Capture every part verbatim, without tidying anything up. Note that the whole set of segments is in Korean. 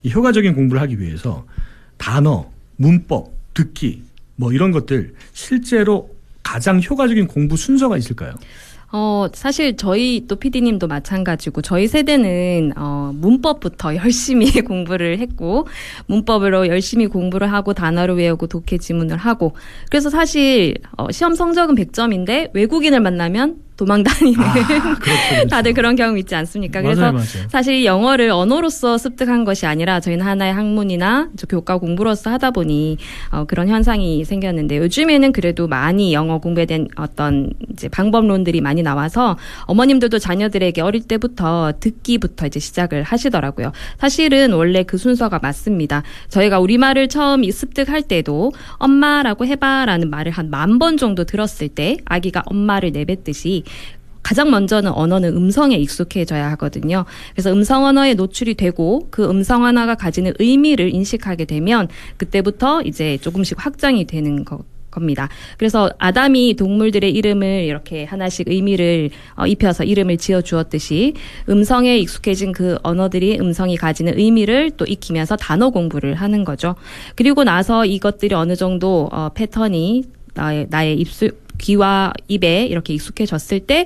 이 효과적인 공부를 하기 위해서 단어, 문법, 듣기 뭐 이런 것들 실제로 가장 효과적인 공부 순서가 있을까요? 어, 사실 저희 또 피디님도 마찬가지고 저희 세대는 어, 문법부터 열심히 공부를 했고 문법으로 열심히 공부를 하고 단어를 외우고 독해 지문을 하고 그래서 사실 어, 시험 성적은 백 점인데 외국인을 만나면 도망 다니는 아, 그렇죠. 다들 그런 경험 있지 않습니까? 맞아요, 그래서 맞아요. 사실 영어를 언어로서 습득한 것이 아니라 저희는 하나의 학문이나 교과 공부로서 하다 보니 어, 그런 현상이 생겼는데 요즘에는 그래도 많이 영어 공부에 대한 어떤 이제 방법론들이 많이 나와서 어머님들도 자녀들에게 어릴 때부터 듣기부터 이제 시작을 하시더라고요. 사실은 원래 그 순서가 맞습니다. 저희가 우리말을 처음 습득할 때도 엄마라고 해봐라는 말을 한 만 번 정도 들었을 때 아기가 엄마를 내뱉듯이 가장 먼저는 언어는 음성에 익숙해져야 하거든요. 그래서 음성 언어에 노출이 되고 그 음성 언어가 가지는 의미를 인식하게 되면 그때부터 이제 조금씩 확장이 되는 거. 겁니다. 그래서 아담이 동물들의 이름을 이렇게 하나씩 의미를 어, 입혀서 이름을 지어 주었듯이 음성에 익숙해진 그 언어들이 음성이 가지는 의미를 또 익히면서 단어 공부를 하는 거죠. 그리고 나서 이것들이 어느 정도 어, 패턴이 나의, 나의 입술, 귀와 입에 이렇게 익숙해졌을 때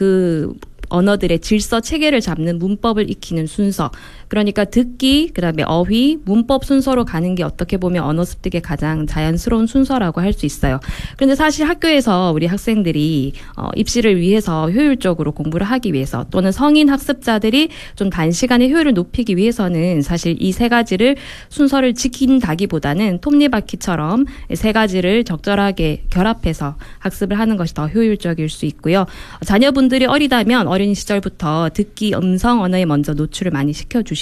그 언어들의 질서 체계를 잡는 문법을 익히는 순서. 그러니까 듣기, 그다음에 어휘, 문법 순서로 가는 게 어떻게 보면 언어 습득의 가장 자연스러운 순서라고 할 수 있어요. 그런데 사실 학교에서 우리 학생들이 어, 입시를 위해서 효율적으로 공부를 하기 위해서 또는 성인 학습자들이 좀 단시간에 효율을 높이기 위해서는 사실 이 세 가지를 순서를 지킨다기보다는 톱니바퀴처럼 세 가지를 적절하게 결합해서 학습을 하는 것이 더 효율적일 수 있고요. 자녀분들이 어리다면 어린 시절부터 듣기, 음성 언어에 먼저 노출을 많이 시켜주시고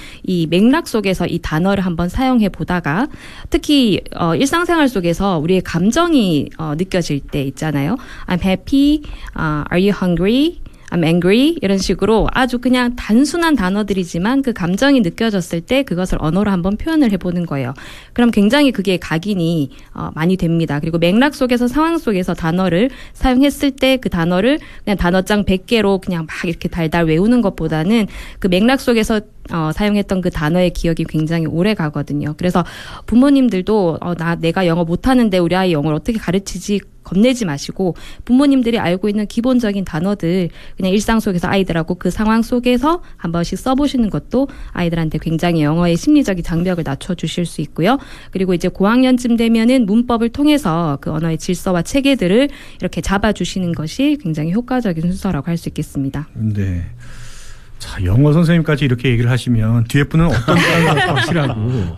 이 맥락 속에서 이 단어를 한번 사용해 보다가 특히 어, 일상생활 속에서 우리의 감정이 어, 느껴질 때 있잖아요. I'm happy, uh, are you hungry? I'm angry 이런 식으로 아주 그냥 단순한 단어들이지만 그 감정이 느껴졌을 때 그것을 언어로 한번 표현을 해보는 거예요. 그럼 굉장히 그게 각인이 어, 많이 됩니다. 그리고 맥락 속에서 상황 속에서 단어를 사용했을 때 그 단어를 그냥 단어장 백 개로 그냥 막 이렇게 달달 외우는 것보다는 그 맥락 속에서 어, 사용했던 그 단어의 기억이 굉장히 오래 가거든요. 그래서 부모님들도 어, 나 내가 영어 못하는데 우리 아이 영어를 어떻게 가르치지 겁내지 마시고 부모님들이 알고 있는 기본적인 단어들 그냥 일상 속에서 아이들하고 그 상황 속에서 한 번씩 써보시는 것도 아이들한테 굉장히 영어의 심리적인 장벽을 낮춰주실 수 있고요. 그리고 이제 고학년쯤 되면은 문법을 통해서 그 언어의 질서와 체계들을 이렇게 잡아주시는 것이 굉장히 효과적인 순서라고 할 수 있겠습니다. 네. 자, 영어 선생님까지 이렇게 얘기를 하시면 뒤에 분은 어떤 사람이 확실하고.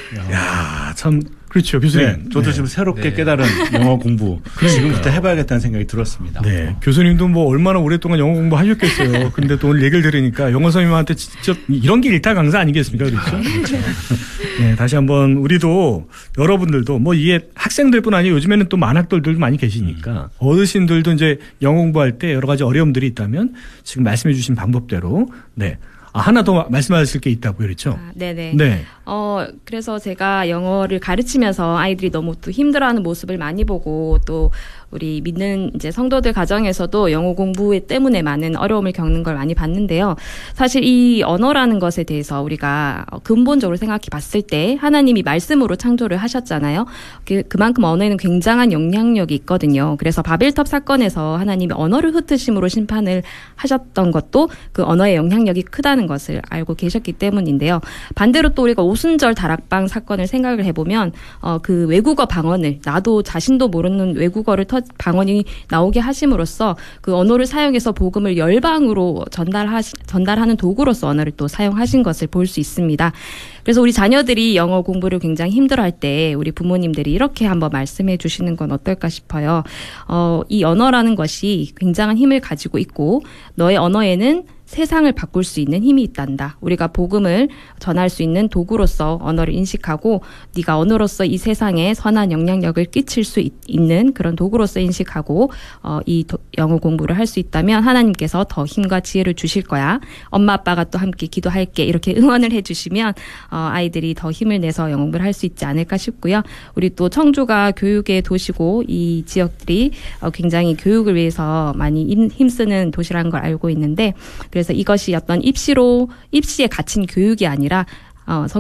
야, 참. 그렇죠, 교수님. 네, 저도 네. 지금 새롭게 네. 깨달은 영어 공부 지금부터 해봐야겠다는 생각이 들었습니다. 네, 교수님도 뭐 얼마나 오랫동안 영어 공부 하셨겠어요. 근데 또 오늘 얘기를 들으니까 영어 선생님한테 직접 이런 게 일타 강사 아니겠습니까, 그렇죠? 그렇죠. 네, 다시 한번 우리도 여러분들도 뭐 이게 학생들뿐 아니고 요즘에는 또 만학도들도 많이 계시니까 어르신들도 이제 영어 공부할 때 여러 가지 어려움들이 있다면 지금 말씀해주신 방법대로 네. 아, 하나 더 말씀하실 게 있다고요, 그렇죠? 아, 네네. 네. 어, 그래서 제가 영어를 가르치면서 아이들이 너무 또 힘들어하는 모습을 많이 보고 또 우리 믿는 이제 성도들 가정에서도 영어 공부 때문에 많은 어려움을 겪는 걸 많이 봤는데요. 사실 이 언어라는 것에 대해서 우리가 근본적으로 생각해 봤을 때 하나님이 말씀으로 창조를 하셨잖아요. 그, 그만큼 언어에는 굉장한 영향력이 있거든요. 그래서 바벨탑 사건에서 하나님이 언어를 흩으심으로 심판을 하셨던 것도 그 언어의 영향력이 크다는 것을 알고 계셨기 때문인데요. 반대로 또 우리가 오순절 다락방 사건을 생각을 해보면 어, 그 외국어 방언을 나도 자신도 모르는 외국어를 터 방언이 나오게 하심으로써 그 언어를 사용해서 복음을 열방으로 전달하시, 전달하는 도구로서 언어를 또 사용하신 것을 볼 수 있습니다. 그래서 우리 자녀들이 영어 공부를 굉장히 힘들어할 때 우리 부모님들이 이렇게 한번 말씀해 주시는 건 어떨까 싶어요. 어, 이 언어라는 것이 굉장한 힘을 가지고 있고 너의 언어에는 세상을 바꿀 수 있는 힘이 있단다. 우리가 복음을 전할 수 있는 도구로서 언어를 인식하고 네가 언어로서 이 세상에 선한 영향력을 끼칠 수 있, 있는 그런 도구로서 인식하고 어, 이 도, 영어 공부를 할 수 있다면 하나님께서 더 힘과 지혜를 주실 거야. 엄마 아빠가 또 함께 기도할게. 이렇게 응원을 해주시면 어, 아이들이 더 힘을 내서 영어 공부를 할 수 있지 않을까 싶고요. 우리 또 청주가 교육의 도시고 이 지역들이 어, 굉장히 교육을 위해서 많이 힘쓰는 도시라는 걸 알고 있는데 그래서 이것이 어떤 입시로 입시에 갇힌 교육이 아니라 어,